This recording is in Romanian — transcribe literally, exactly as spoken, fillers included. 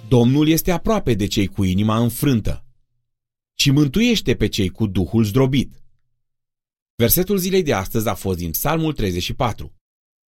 Domnul este aproape de cei cu inima înfrântă și mântuiește pe cei cu duhul zdrobit. Versetul zilei de astăzi a fost din Psalmul treizeci și patru.